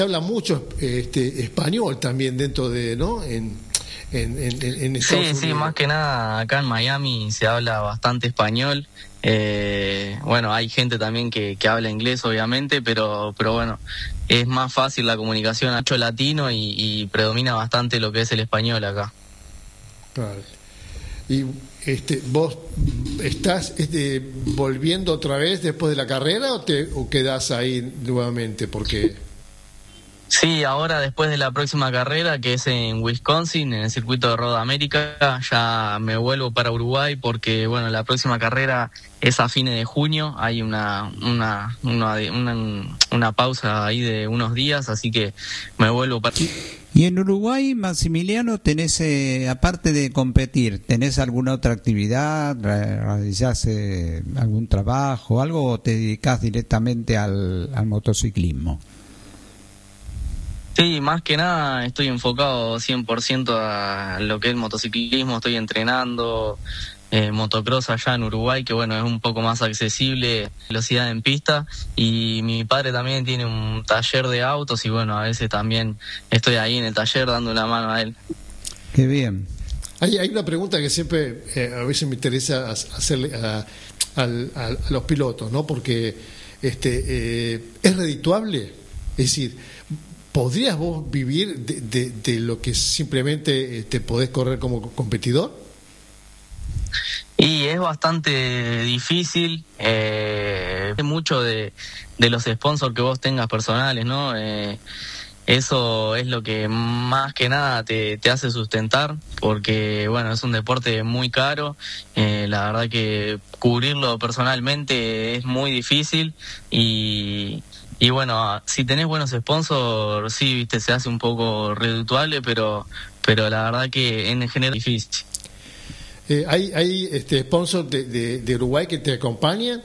habla mucho español también dentro de, ¿no? En Estados Unidos. Sí, más que nada acá en Miami se habla bastante español. Bueno, hay gente también que habla inglés, obviamente, pero bueno, es más fácil la comunicación mucho latino y predomina bastante lo que es el español acá. Claro. Y vos estás volviendo otra vez después de la carrera o quedás ahí nuevamente, porque Sí, ahora después de la próxima carrera, que es en Wisconsin, en el circuito de Road America, ya me vuelvo para Uruguay porque, bueno, la próxima carrera es a fines de junio. Hay una pausa ahí de unos días, así que me vuelvo para... Y en Uruguay, Maximiliano, tenés, aparte de competir, ¿tenés alguna otra actividad? ¿Realizás algún trabajo, algo, o te dedicás directamente al motociclismo? Sí, más que nada estoy enfocado 100% a lo que es el motociclismo. Estoy entrenando motocross allá en Uruguay, que bueno, es un poco más accesible, velocidad en pista, y mi padre también tiene un taller de autos y bueno, a veces también estoy ahí en el taller dando la mano a él. Qué bien. Hay una pregunta que siempre a veces me interesa hacerle a los pilotos, ¿no? Porque es redituable, es decir, ¿podrías vos vivir de lo que simplemente te podés correr como competidor? Y es bastante difícil, mucho de los sponsors que vos tengas personales, ¿no? Eso es lo que más que nada te hace sustentar, porque bueno, es un deporte muy caro. La verdad que cubrirlo personalmente es muy difícil y bueno, si tenés buenos sponsors, sí, viste, se hace un poco redituable, pero la verdad que en general es difícil. ¿Hay sponsors de Uruguay que te acompañan?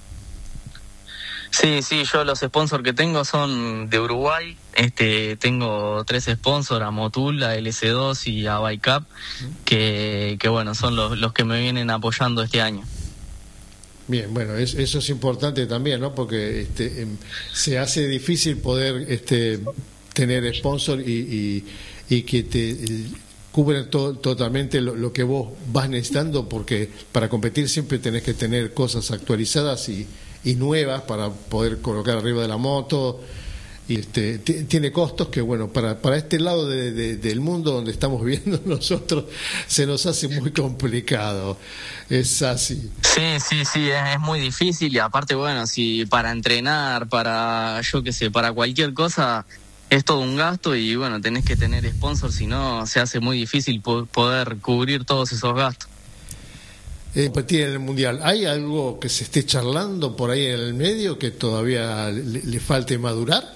Sí, yo los sponsors que tengo son de Uruguay. Tengo 3 sponsors, a Motul, a LC2 y a Bicap, que bueno, son los que me vienen apoyando este año. Bien, bueno, eso es importante también, ¿no? Porque se hace difícil poder tener sponsor y que te cubren totalmente lo que vos vas necesitando, porque para competir siempre tenés que tener cosas actualizadas y nuevas para poder colocar arriba de la moto, y tiene costos que, bueno, para este lado del mundo donde estamos viviendo nosotros se nos hace muy complicado. Es así. Sí, es muy difícil, y aparte, bueno, si para entrenar, para yo qué sé, para cualquier cosa es todo un gasto, y bueno, tenés que tener sponsors, si no se hace muy difícil poder cubrir todos esos gastos. Competir en el Mundial, ¿hay algo que se esté charlando por ahí en el medio que todavía le falte madurar?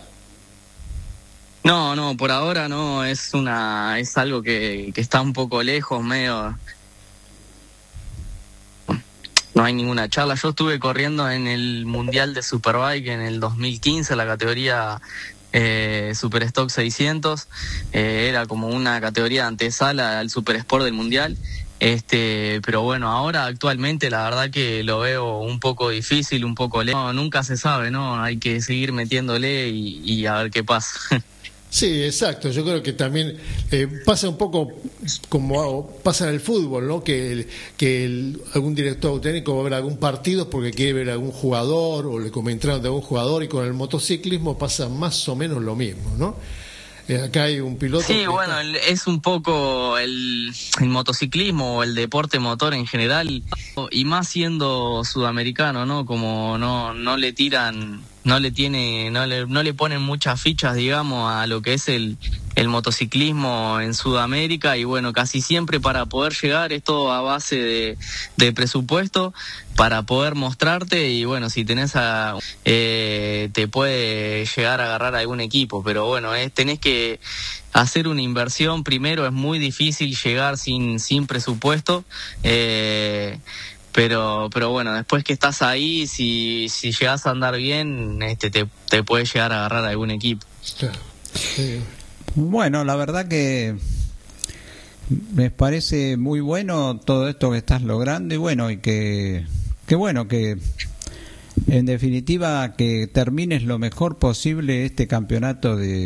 No, por ahora no, es algo que está un poco lejos, medio. No hay ninguna charla. Yo estuve corriendo en el Mundial de Superbike en el 2015, la categoría Super Stock 600, era como una categoría de antesala al Super Sport del Mundial. Pero bueno, ahora actualmente la verdad que lo veo un poco difícil, un poco lejos. No, nunca se sabe, ¿no? Hay que seguir metiéndole y a ver qué pasa. Sí, exacto. Yo creo que también pasa un poco como pasa en el fútbol, ¿no? Que algún director técnico va a ver algún partido porque quiere ver a algún jugador o le comentaron de algún jugador, y con el motociclismo pasa más o menos lo mismo, ¿no? Acá hay un piloto. Sí, bueno, es un poco el motociclismo o el deporte motor en general, y más siendo sudamericano, ¿no? Como no le tiran, no le ponen muchas fichas, digamos, a lo que es el motociclismo en Sudamérica, y bueno, casi siempre para poder llegar es todo a base de presupuesto para poder mostrarte, y bueno, si tenés te puede llegar a agarrar algún equipo, pero bueno, tenés que hacer una inversión primero. Es muy difícil llegar sin presupuesto, pero bueno, después que estás ahí, si llegás a andar bien, te puede llegar a agarrar algún equipo. Claro. Bueno, la verdad que me parece muy bueno todo esto que estás logrando, y bueno, y que bueno, que en definitiva que termines lo mejor posible este campeonato de